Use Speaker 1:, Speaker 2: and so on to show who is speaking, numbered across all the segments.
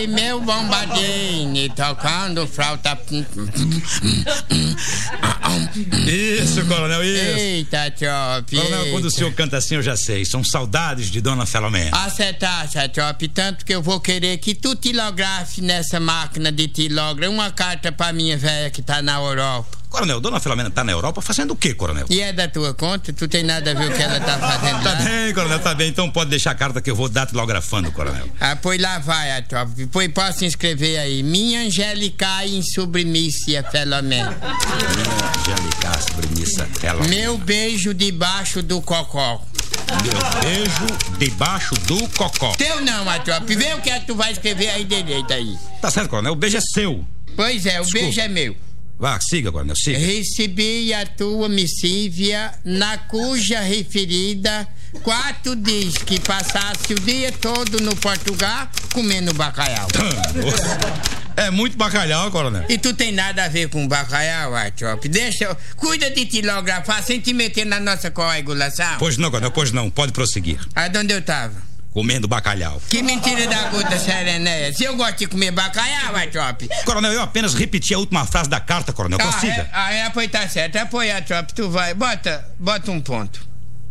Speaker 1: aí, meu bombadinho, tocando flauta.
Speaker 2: Isso, coronel, isso.
Speaker 1: Eita, Trop.
Speaker 2: Coronel, quando o senhor canta assim, eu já sei. São saudades de Dona Filomena.
Speaker 1: Acertasse, Trop, tanto que eu vou querer que tu tilografe nessa máquina de tilógrafo uma carta pra minha velha que tá na Europa.
Speaker 2: Coronel, Dona Filomena tá na Europa fazendo o quê, coronel?
Speaker 1: E é da tua conta? Tu tem nada a ver o que ela tá fazendo
Speaker 2: Tá
Speaker 1: lá?
Speaker 2: bem, coronel, tá bem. Então pode deixar a carta que eu vou datilografando, coronel.
Speaker 1: Ah, pois lá vai, Trop. Pois posso inscrever aí. Minha Angélica em submissa, Filomena.
Speaker 2: Minha Angélica, submissa, Filomena.
Speaker 1: Meu beijo debaixo do cocó.
Speaker 2: Meu beijo debaixo do cocó.
Speaker 1: Teu não, Trop. Vê o que é que tu vai escrever aí direito aí.
Speaker 2: Tá certo, coronel. O beijo é seu.
Speaker 1: Pois é, o beijo é meu.
Speaker 2: Vá, siga, coronel, siga.
Speaker 1: Recebi a tua missívia, na cuja referida 4 diz que passasse o dia todo no Portugal comendo bacalhau.
Speaker 2: É muito bacalhau, coronel.
Speaker 1: E tu tem nada a ver com bacalhau, Trop? Cuida de tilografar sem te meter na nossa coagulação.
Speaker 2: Pois não, coronel, pois não. Pode prosseguir.
Speaker 1: Aonde eu tava?
Speaker 2: Comendo bacalhau.
Speaker 1: Que mentira da gota serenéia. Se eu gosto de comer bacalhau, Trop.
Speaker 2: Coronel, eu apenas repeti a última frase da carta, coronel. Prossiga.
Speaker 1: Pois tá certo. Apoia, Trop. Tu vai. Bota um ponto.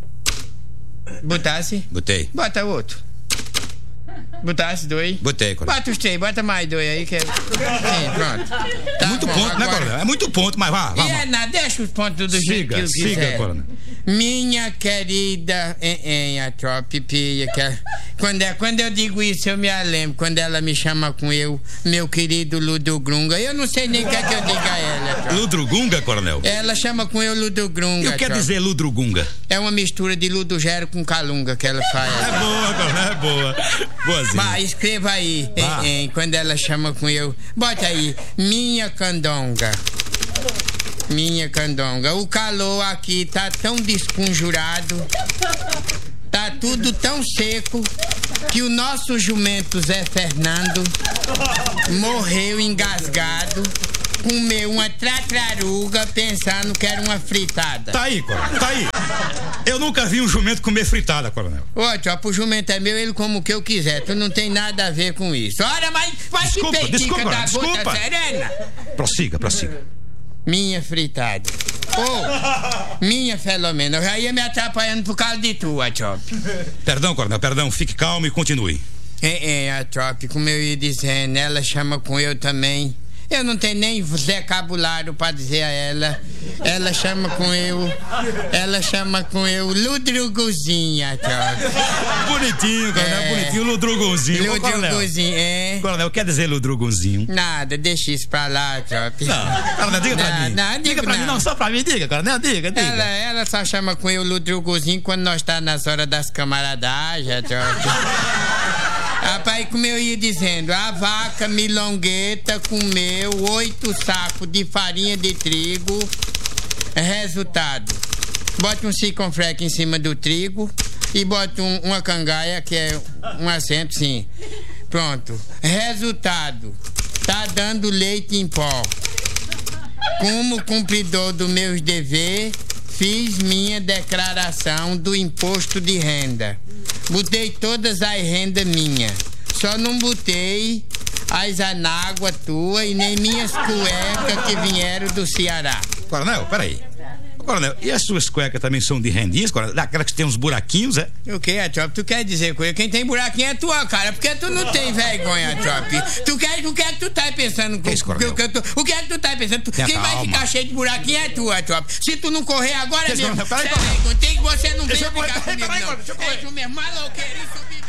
Speaker 1: Botasse?
Speaker 2: Botei.
Speaker 1: Bota outro. Botasse 2?
Speaker 2: Botei, coronel.
Speaker 1: Bota os 3, bota mais 2 aí que é... Sim, pronto. Tá
Speaker 2: É muito
Speaker 1: bom,
Speaker 2: ponto,
Speaker 1: agora...
Speaker 2: né, coronel? É muito ponto, mas vá.
Speaker 1: E é nada, deixa os pontos do jeito que eu quiser.
Speaker 2: Siga, coronel.
Speaker 1: Minha querida a Trop, pia, quando eu digo isso eu me lembro, quando ela me chama com meu querido Ludogrunga, eu não sei nem o que é que eu digo a ela, Trop.
Speaker 2: Ludrugunga, coronel?
Speaker 1: Ela chama com Ludogrunga.
Speaker 2: E o que quer dizer Ludrugunga?
Speaker 1: É uma mistura de Ludogero com Calunga que ela faz.
Speaker 2: É boa, coronel, é boa. Boazinha.
Speaker 1: Mas escreva aí, quando ela chama com bota aí, minha candonga. Minha candonga, o calor aqui tá tão desconjurado, tá tudo tão seco, que o nosso jumento Zé Fernando morreu engasgado, comeu uma tartaruga pensando que era uma fritada.
Speaker 2: Tá aí, coronel, tá aí. Eu nunca vi um jumento comer fritada, coronel.
Speaker 1: Ô, Trop, o jumento é meu, ele come o que eu quiser, tu não tem nada a ver com isso. Ora, mas
Speaker 2: Desculpa,
Speaker 1: da
Speaker 2: desculpa.
Speaker 1: gota serena.
Speaker 2: Prossiga.
Speaker 1: Minha fritada. Minha Filomena, eu já ia me atrapalhando por causa de tu, Trop.
Speaker 2: Perdão, coronel, perdão. Fique calmo e continue.
Speaker 1: Trop, como eu ia dizendo, ela chama com eu também. Eu não tenho nem vocabulário pra dizer a ela. Ela chama com eu Ludruguzinha, Trop.
Speaker 2: Bonitinho, coronel, bonitinho. Ludrugunzinho.
Speaker 1: Ludruguzinho,
Speaker 2: Coronel, quer dizer Ludrugunzinho?
Speaker 1: Nada, deixa isso pra lá, Trop.
Speaker 2: Não, coronel, diga pra mim.
Speaker 1: Não,
Speaker 2: diga pra mim, não, só pra mim, diga, coronel, diga.
Speaker 1: Ela só chama com eu Ludruguzinho quando nós tá nas horas das camaradagens, Trop. Rapaz, como eu ia dizendo, a vaca milongueta comeu 8 sacos de farinha de trigo. Resultado: bota um circunflex em cima do trigo e bota uma cangaia, que é um assento, sim. Pronto. Resultado: tá dando leite em pó. Como cumpridor dos meus deveres, fiz minha declaração do imposto de renda. Botei todas as rendas minhas. Só não botei as anáguas tuas e nem minhas cuecas que vieram do Ceará.
Speaker 2: Coronel, peraí. Coronel, e as suas cuecas também são de rendinhas, coronel? Daquelas que tem uns buraquinhos, é?
Speaker 1: O que, Trop? Tu quer dizer com ele? Quem tem buraquinho é tua cara, porque tu não tem vergonha, Trop. O que é que tu tá pensando?
Speaker 2: Que isso, coronel?
Speaker 1: O que é que tu tá pensando? Quem vai ficar cheio de buraquinho é tua, Trop. Se tu não correr agora mesmo,
Speaker 2: Peraí,
Speaker 1: você não vem brincar comigo, não. É isso mesmo, maloqueiro.